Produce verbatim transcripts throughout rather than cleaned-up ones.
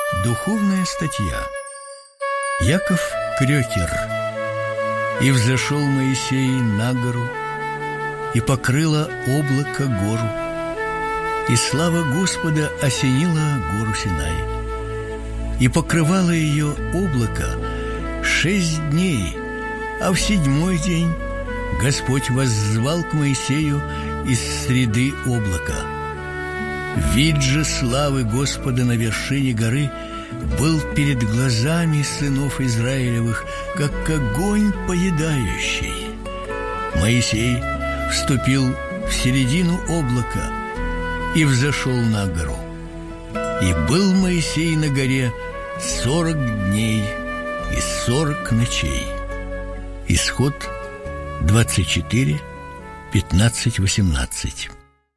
Духовная статья. Яков Крёкер. «И взошел Моисей на гору, и покрыло облако гору, и слава Господа осенила гору Синай. И покрывало ее облако шесть дней, а в седьмой день Господь воззвал к Моисею из среды облака. Вид же славы Господа на вершине горы был перед глазами сынов Израилевых, как огонь поедающий. Моисей вступил в середину облака и взошел на гору. И был Моисей на горе сорок дней и сорок ночей». Исход двадцать четыре, пятнадцать, восемнадцать.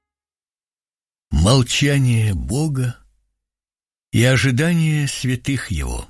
Молчание Бога и ожидание святых Его.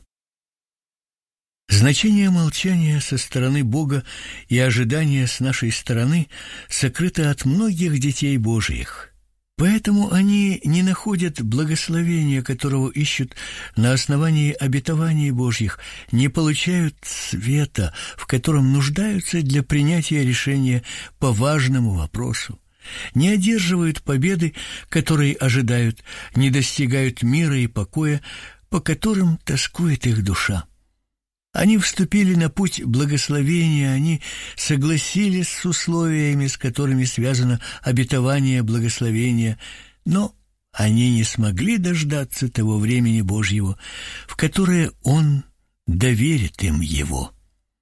Значение молчания со стороны Бога и ожидания с нашей стороны сокрыто от многих детей Божьих. Поэтому они не находят благословения, которого ищут на основании обетований Божьих, не получают света, в котором нуждаются для принятия решения по важному вопросу, не одерживают победы, которые ожидают, не достигают мира и покоя, по которым тоскует их душа. Они вступили на путь благословения, они согласились с условиями, с которыми связано обетование благословения, но они не смогли дождаться того времени Божьего, в которое Он доверит им его.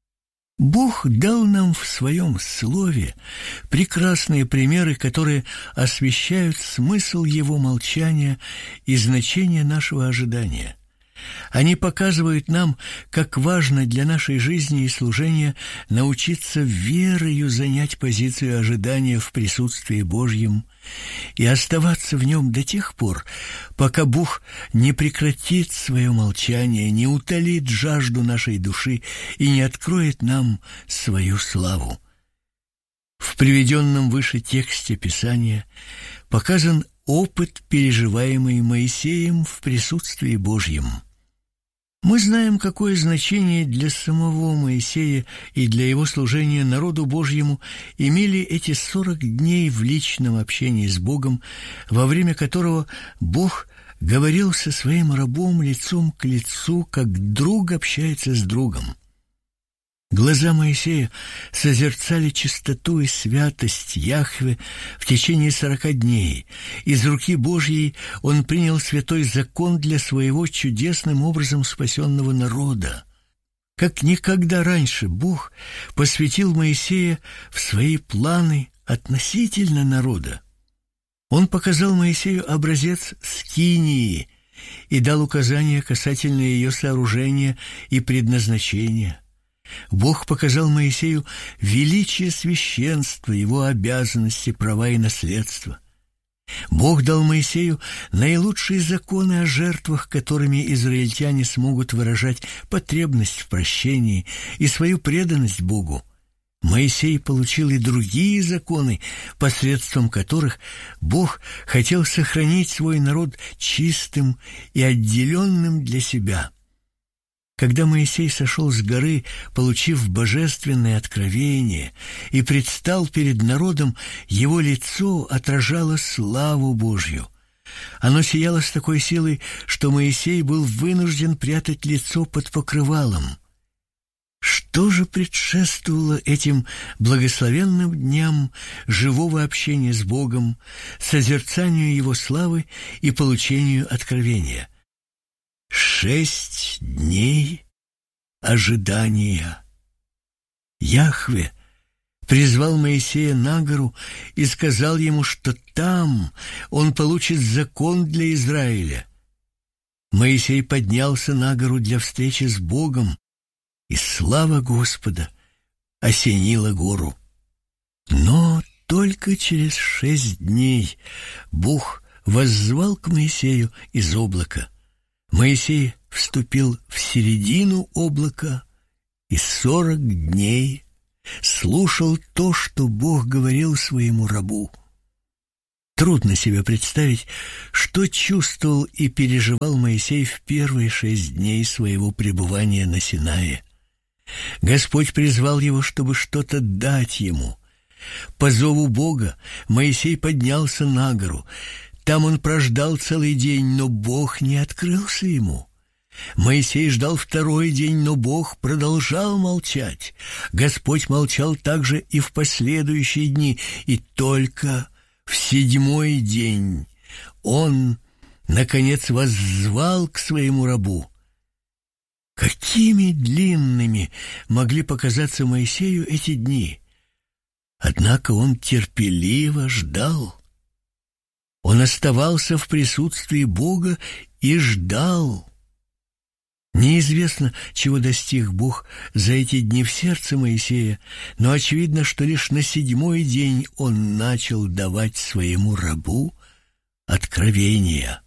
Бог дал нам в Своем Слове прекрасные примеры, которые освещают смысл Его молчания и значение нашего ожидания. Они показывают нам, как важно для нашей жизни и служения научиться верою занять позицию ожидания в присутствии Божьем и оставаться в нем до тех пор, пока Бог не прекратит свое молчание, не утолит жажду нашей души и не откроет нам свою славу. В приведенном выше тексте Писания показан опыт, переживаемый Моисеем в присутствии Божьем. Мы знаем, какое значение для самого Моисея и для его служения народу Божьему имели эти сорок дней в личном общении с Богом, во время которого Бог говорил со своим рабом лицом к лицу, как друг общается с другом. Глаза Моисея созерцали чистоту и святость Яхве в течение сорока дней. Из руки Божьей он принял святой закон для своего чудесным образом спасенного народа. Как никогда раньше Бог посвятил Моисея в свои планы относительно народа. Он показал Моисею образец скинии и дал указания касательно ее сооружения и предназначения. Бог показал Моисею величие священства, его обязанности, права и наследства. Бог дал Моисею наилучшие законы о жертвах, которыми израильтяне смогут выражать потребность в прощении и свою преданность Богу. Моисей получил и другие законы, посредством которых Бог хотел сохранить свой народ чистым и отделенным для себя. Когда Моисей сошел с горы, получив божественное откровение, и предстал перед народом, его лицо отражало славу Божью. Оно сияло с такой силой, что Моисей был вынужден прятать лицо под покрывалом. Что же предшествовало этим благословенным дням живого общения с Богом, созерцанию Его славы и получению откровения? Шесть дней ожидания. Яхве призвал Моисея на гору и сказал ему, что там он получит закон для Израиля. Моисей поднялся на гору для встречи с Богом, и слава Господа осенила гору. Но только через шесть дней Бог воззвал к Моисею из облака. Моисей вступил в середину облака и сорок дней слушал то, что Бог говорил своему рабу. Трудно себе представить, что чувствовал и переживал Моисей в первые шесть дней своего пребывания на Синае. Господь призвал его, чтобы что-то дать ему. По зову Бога Моисей поднялся на гору. Там он прождал целый день, но Бог не открылся ему. Моисей ждал второй день, но Бог продолжал молчать. Господь молчал также и в последующие дни, и только в седьмой день он, наконец, воззвал к своему рабу. Какими длинными могли показаться Моисею эти дни! Однако он терпеливо ждал. Он оставался в присутствии Бога и ждал. Неизвестно, чего достиг Бог за эти дни в сердце Моисея, но очевидно, что лишь на седьмой день он начал давать своему рабу откровения.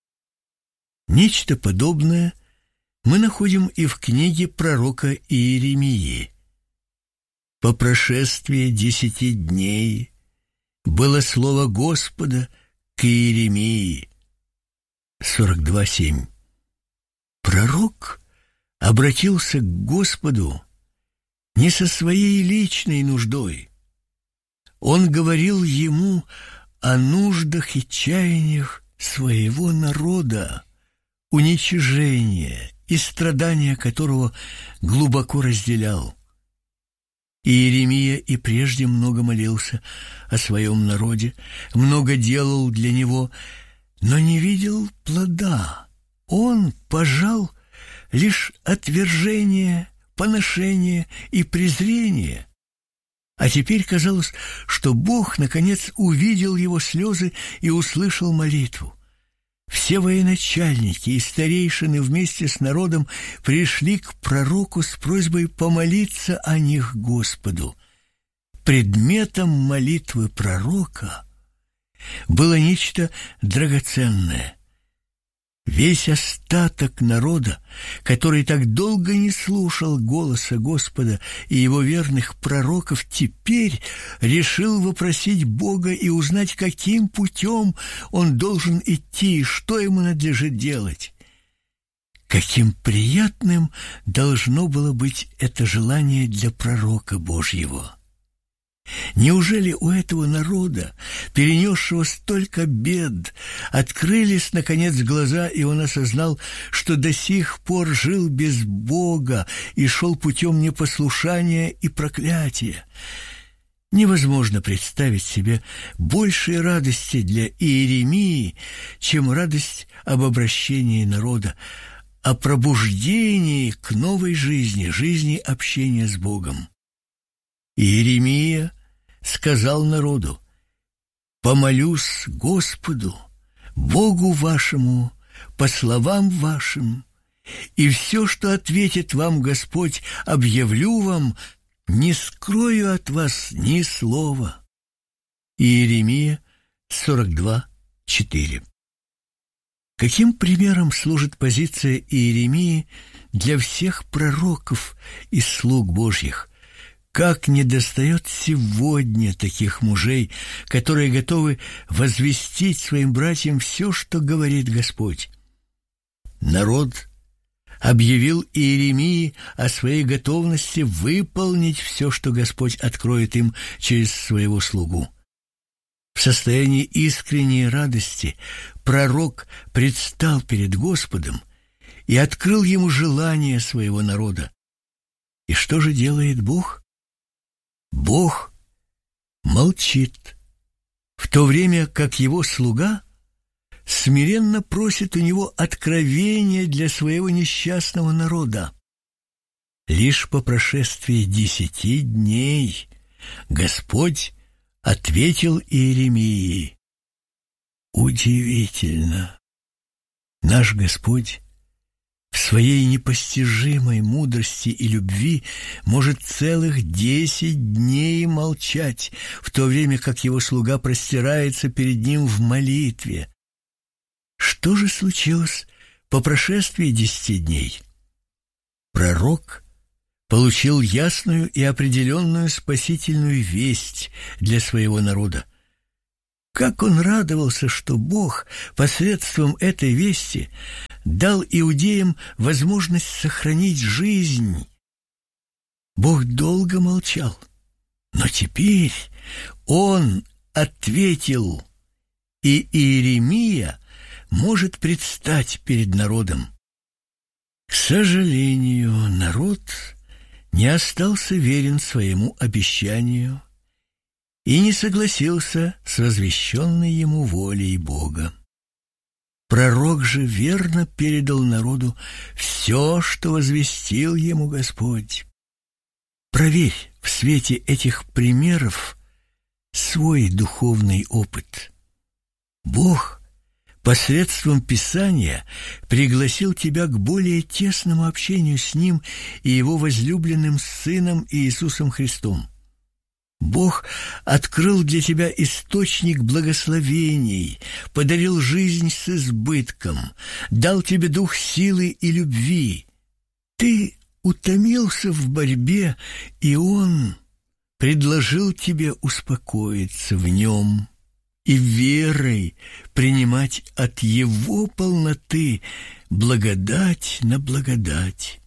Нечто подобное мы находим и в книге пророка Иеремии. «По прошествии десяти дней было слово Господа к Иеремии». сорок два семь. Пророк обратился к Господу не со своей личной нуждой. Он говорил ему о нуждах и чаяниях своего народа, уничижение и страдания которого глубоко разделял. Иеремия и прежде много молился о своем народе, много делал для него, но не видел плода. Он пожал лишь отвержение, поношение и презрение. А теперь казалось, что Бог, наконец, увидел его слезы и услышал молитву. Все военачальники и старейшины вместе с народом пришли к пророку с просьбой помолиться о них Господу. Предметом молитвы пророка было нечто драгоценное. Весь остаток народа, который так долго не слушал голоса Господа и его верных пророков, теперь решил вопросить Бога и узнать, каким путем он должен идти и что ему надлежит делать. Каким приятным должно было быть это желание для пророка Божьего! Неужели у этого народа, перенесшего столько бед, открылись, наконец, глаза, и он осознал, что до сих пор жил без Бога и шел путем непослушания и проклятия? Невозможно представить себе большей радости для Иеремии, чем радость об обращении народа, о пробуждении к новой жизни, жизни общения с Богом. Иеремия сказал народу: «Помолюсь Господу, Богу вашему, по словам вашим, и все, что ответит вам Господь, объявлю вам, не скрою от вас ни слова». Иеремия сорок два четыре. Каким примером служит позиция Иеремии для всех пророков и слуг Божьих? Как недостает сегодня таких мужей, которые готовы возвестить своим братьям все, что говорит Господь. Народ объявил Иеремии о своей готовности выполнить все, что Господь откроет им через своего слугу. В состоянии искренней радости пророк предстал перед Господом и открыл ему желание своего народа. И что же делает Бог? Бог молчит, в то время как его слуга смиренно просит у него откровения для своего несчастного народа. Лишь по прошествии десяти дней Господь ответил Иеремии. Удивительно! Наш Господь в своей непостижимой мудрости и любви может целых десять дней молчать, в то время как его слуга простирается перед ним в молитве. Что же случилось по прошествии десяти дней? Пророк получил ясную и определенную спасительную весть для своего народа. как он радовался, что Бог посредством этой вести дал иудеям возможность сохранить жизнь. Бог долго молчал, но теперь он ответил, и Иеремия может предстать перед народом. К сожалению, народ не остался верен своему обещанию и не согласился с возвещенной ему волей Бога. Пророк же верно передал народу все, что возвестил ему Господь. Проверь в свете этих примеров свой духовный опыт. Бог посредством Писания пригласил тебя к более тесному общению с Ним и Его возлюбленным Сыном Иисусом Христом. Бог открыл для тебя источник благословений, подарил жизнь с избытком, дал тебе дух силы и любви. Ты утомился в борьбе, и Он предложил тебе успокоиться в Нем и верой принимать от Его полноты благодать на благодать.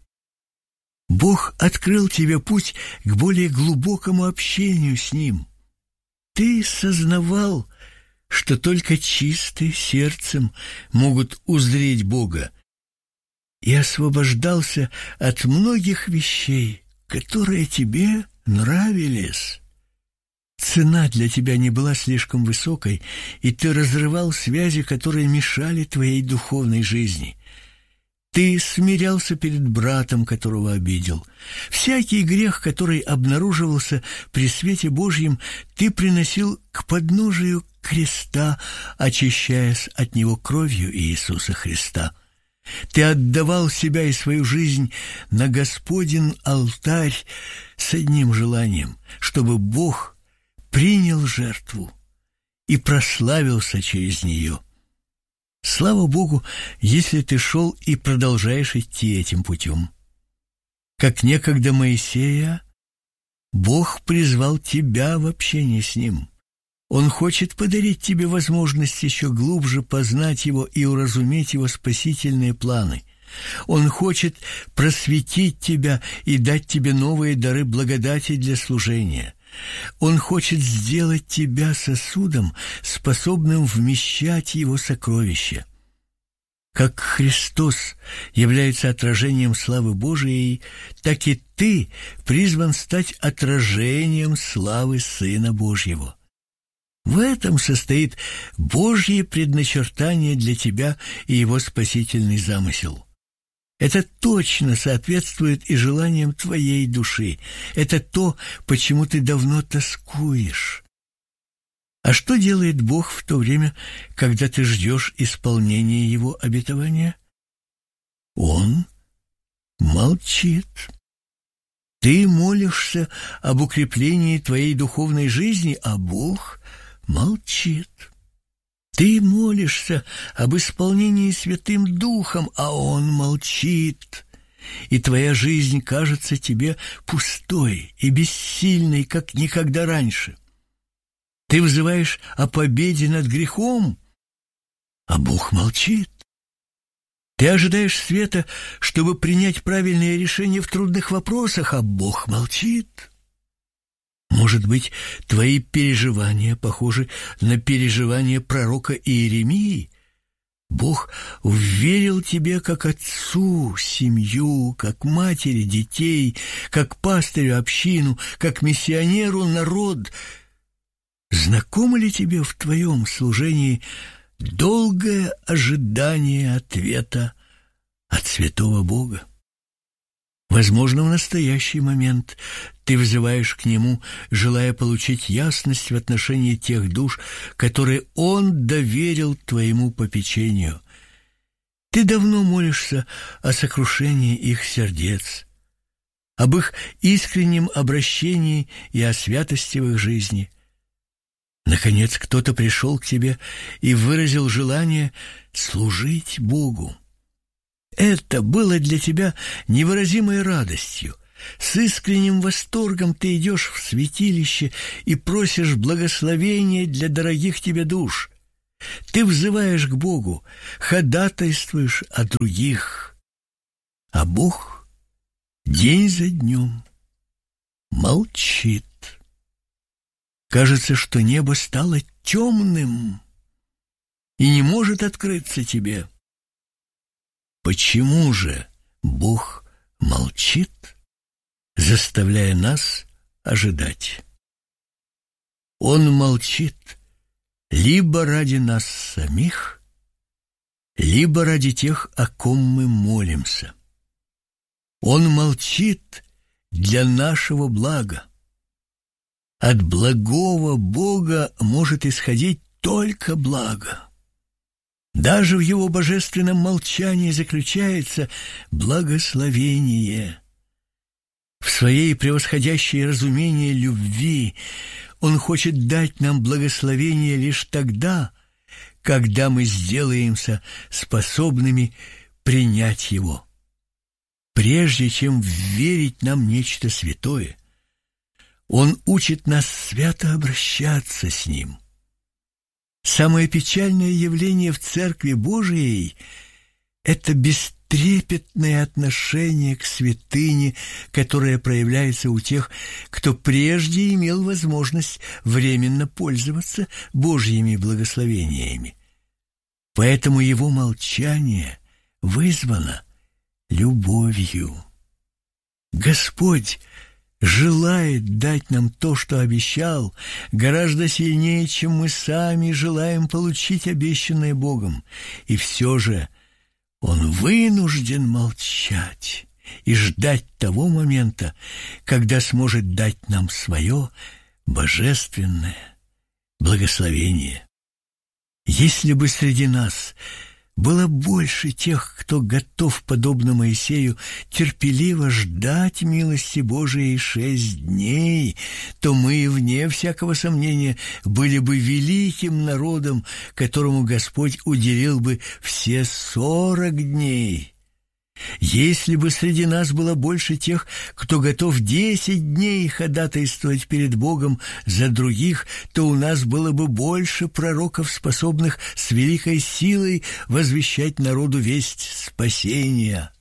Бог открыл тебе путь к более глубокому общению с Ним. Ты сознавал, что только чистые сердцем могут узреть Бога, и освобождался от многих вещей, которые тебе нравились. Цена для тебя не была слишком высокой, и ты разрывал связи, которые мешали твоей духовной жизни. Ты смирялся перед братом, которого обидел. Всякий грех, который обнаруживался при свете Божьем, ты приносил к подножию креста, очищаясь от него кровью Иисуса Христа. Ты отдавал себя и свою жизнь на Господен алтарь с одним желанием, чтобы Бог принял жертву и прославился через нее. Слава Богу, если ты шел и продолжаешь идти этим путем. Как некогда Моисея, Бог призвал тебя в общение с Ним. Он хочет подарить тебе возможность еще глубже познать Его и уразуметь Его спасительные планы. Он хочет просветить тебя и дать тебе новые дары благодати для служения. Он хочет сделать тебя сосудом, способным вмещать Его сокровища. Как Христос является отражением славы Божией, так и ты призван стать отражением славы Сына Божьего. В этом состоит Божье предначертание для тебя и Его спасительный замысел. Это точно соответствует и желаниям твоей души. Это то, почему ты давно тоскуешь. А что делает Бог в то время, когда ты ждешь исполнения Его обетования? Он молчит. Ты молишься об укреплении твоей духовной жизни, а Бог молчит. Ты молишься об исполнении Святым Духом, а Он молчит. И твоя жизнь кажется тебе пустой и бессильной, как никогда раньше. Ты взываешь о победе над грехом, а Бог молчит. Ты ожидаешь света, чтобы принять правильное решение в трудных вопросах, а Бог молчит. Может быть, твои переживания похожи на переживания пророка Иеремии? Бог вверил тебе как отцу семью, как матери детей, как пастырю общину, как миссионеру народ. Знакомо ли тебе в твоем служении долгое ожидание ответа от святого Бога? Возможно, в настоящий момент ты взываешь к Нему, желая получить ясность в отношении тех душ, которые Он доверил твоему попечению. Ты давно молишься о сокрушении их сердец, об их искреннем обращении и о святости в их жизни. Наконец, кто-то пришел к тебе и выразил желание служить Богу. Это было для тебя невыразимой радостью. С искренним восторгом ты идешь в святилище и просишь благословения для дорогих тебе душ. Ты взываешь к Богу, ходатайствуешь о других. А Бог день за днем молчит. Кажется, что небо стало темным и не может открыться тебе. Почему же Бог молчит, заставляя нас ожидать? Он молчит либо ради нас самих, либо ради тех, о ком мы молимся. Он молчит для нашего блага. От благого Бога может исходить только благо. Даже в Его божественном молчании заключается благословение. В своей превосходящей разумение любви Он хочет дать нам благословение лишь тогда, когда мы сделаемся способными принять его. Прежде чем верить нам нечто святое, Он учит нас свято обращаться с Ним. Самое печальное явление в Церкви Божией – это бестрепетное отношение к святыне, которое проявляется у тех, кто прежде имел возможность временно пользоваться Божьими благословениями. Поэтому его молчание вызвано любовью. Господь желает дать нам то, что обещал, гораздо сильнее, чем мы сами желаем получить обещанное Богом. И все же Он вынужден молчать и ждать того момента, когда сможет дать нам свое божественное благословение. Если бы среди нас было больше тех, кто готов, подобно Моисею, терпеливо ждать милости Божией шесть дней, то мы, вне всякого сомнения, были бы великим народом, которому Господь уделил бы все сорок дней. Если бы среди нас было больше тех, кто готов десять дней ходатайствовать перед Богом за других, то у нас было бы больше пророков, способных с великой силой возвещать народу весть спасения.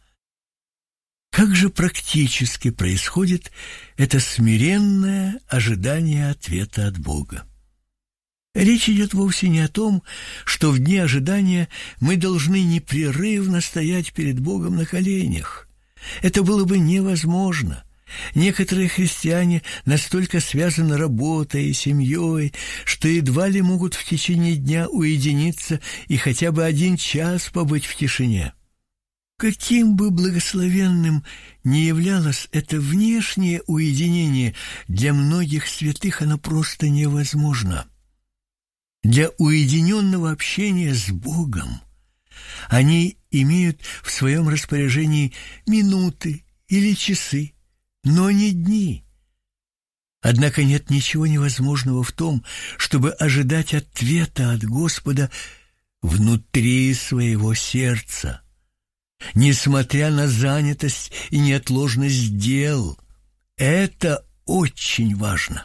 Как же практически происходит это смиренное ожидание ответа от Бога? Речь идет вовсе не о том, что в дни ожидания мы должны непрерывно стоять перед Богом на коленях. Это было бы невозможно. Некоторые христиане настолько связаны работой и семьей, что едва ли могут в течение дня уединиться и хотя бы один час побыть в тишине. Каким бы благословенным ни являлось это внешнее уединение, для многих святых оно просто невозможно. Для уединенного общения с Богом они имеют в своем распоряжении минуты или часы, но не дни. Однако нет ничего невозможного в том, чтобы ожидать ответа от Господа внутри своего сердца, несмотря на занятость и неотложность дел. Это очень важно.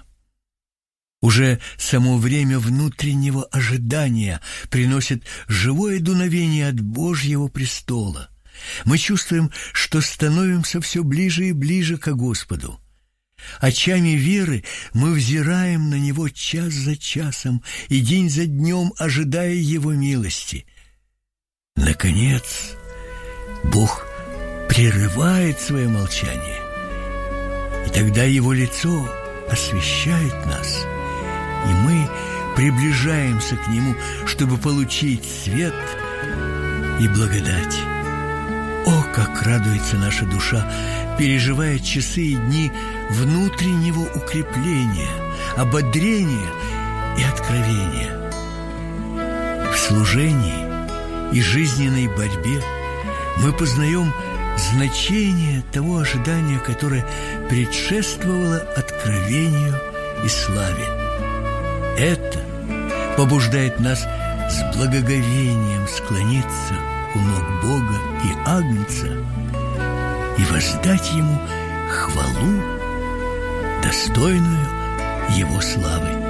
Уже само время внутреннего ожидания приносит живое дуновение от Божьего престола. Мы чувствуем, что становимся все ближе и ближе к Господу. Очами веры мы взираем на Него час за часом и день за днем, ожидая Его милости. Наконец, Бог прерывает свое молчание, и тогда Его лицо освещает нас, и мы приближаемся к Нему, чтобы получить свет и благодать. О, как радуется наша душа, переживая часы и дни внутреннего укрепления, ободрения и откровения. В служении и жизненной борьбе мы познаем значение того ожидания, которое предшествовало откровению и славе. Это побуждает нас с благоговением склониться у ног Бога и Агнца и воздать Ему хвалу, достойную Его славы.